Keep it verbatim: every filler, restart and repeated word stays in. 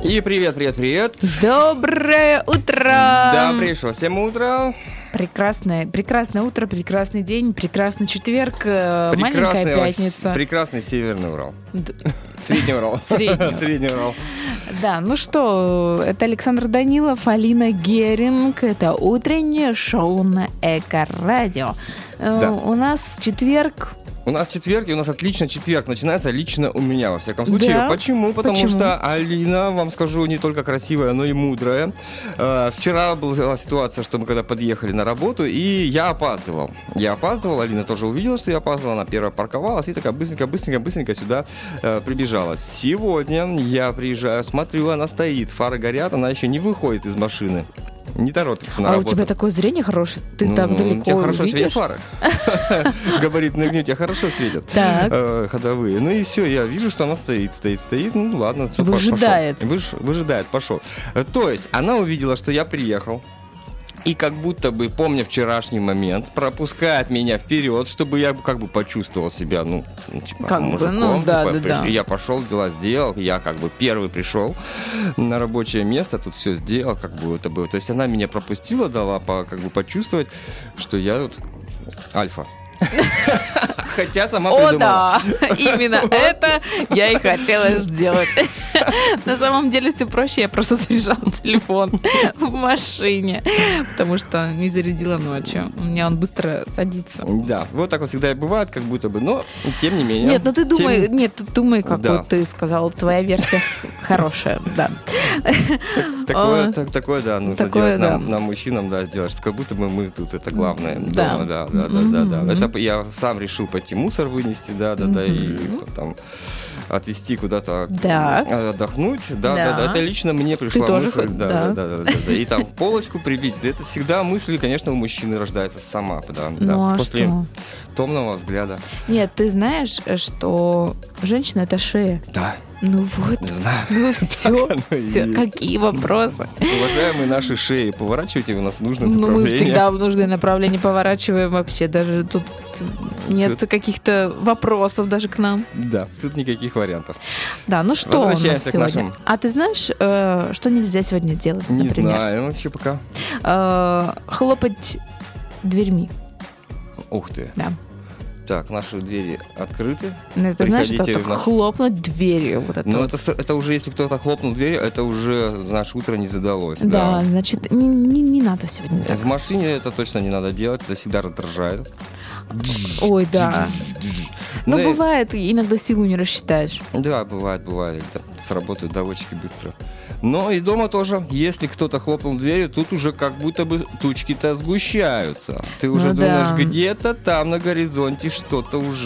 И привет, привет, привет. Доброе утро. Да, пришло. Всем утро. Прекрасное, прекрасное утро, прекрасный день, прекрасный четверг, прекрасный, маленькая пятница. Прекрасный Северный Урал. Д... Средний Урал. Средний. Средний Урал. Да, ну что, это Александр Данилов, Алина Геринг. Это утреннее шоу на Эко-радио. Да. У нас четверг. У нас четверг, и у нас отлично четверг начинается лично у меня, во всяком случае. Да? Почему? Потому Почему? что Алина, вам скажу, не только красивая, но и мудрая. Э, вчера была ситуация, что мы когда подъехали на работу, и я опаздывал. Я опаздывал, Алина тоже увидела, что я опаздывал, она первая парковалась, и такая быстренько-быстренько-быстренько сюда э, прибежала. Сегодня я приезжаю, смотрю, она стоит, фары горят, она еще не выходит из машины. Не торопится на а работу. у тебя такое зрение хорошее? Ты ну, так далеко у тебя хорошо видишь? светят фары. Габаритные огни у тебя хорошо светят. Так. Ходовые. Ну и все, я вижу, что она стоит, стоит, стоит. Ну ладно, все, выжидает. пошел. Выжидает, пошел. То есть она увидела, что я приехал. И как будто бы, помня вчерашний момент, пропускает меня вперед, чтобы я как бы почувствовал себя, ну, типа, как мужиком. бы, ну, да, типа, да, да. Я пошел, дела сделал, я как бы первый пришел на рабочее место, тут все сделал, как бы это было. То есть она меня пропустила, дала по, как бы почувствовать, что я тут альфа. Хотя сама придумала. О, да, именно это я и хотела сделать. На самом деле все проще, я просто заряжала телефон в машине, потому что не зарядила ночью. У меня он быстро садится. Да, вот так вот всегда и бывает, как будто бы, но тем не менее. Нет, ну ты думай, тем... нет, ты думай, как да. вот ты сказал, твоя версия хорошая, да. Такое, так, такое, да, нужно такое, делать да. нам, нам, мужчинам, да, сделать, как будто бы мы тут, это главное. Да. Дома, да, да, да, да, да. Mm-hmm. Это я сам решил пойти мусор вынести, да, да, mm-hmm. да, и там отвезти куда-то да. отдохнуть, да, да. да, да, это лично мне пришла Ты мысль, тоже? да, да, да, да, да, да, и там полочку прибить, это всегда мысли, конечно, у мужчины рождается сама, да, ну, да, а после что? томного взгляда. Нет, ты знаешь, что женщина — это шея. Да. Ну вот, знаю. ну все, все. Какие вопросы? Уважаемые наши шеи, поворачивайте вы нас в нужном ну, направлении. Мы всегда в нужное направление поворачиваем вообще, даже тут нет тут... каких-то вопросов даже к нам. Да, тут никаких вариантов. Да, ну что у нас сегодня? Нашим... А ты знаешь, э, что нельзя сегодня делать, Не например? Не знаю, вообще пока. Э, хлопать дверьми. Ух ты. Да. Так, наши двери открыты. Ну, это знаешь, что так наш... хлопнуть дверью. Вот это ну, вот. это, это уже, если кто-то хлопнул дверью, это уже, знаешь, утро не задалось. Да, да. значит, не, не, не надо сегодня так. В машине это точно не надо делать, это всегда раздражает. Ой, да. Ну, ну, бывает, иногда силу не рассчитаешь. Да, бывает, бывает. Сработают доводчики быстро. Но и дома тоже, если кто-то хлопнул дверью, тут уже как будто бы тучки-то сгущаются. Ты уже ну, думаешь, да. где-то там на горизонте что-то уже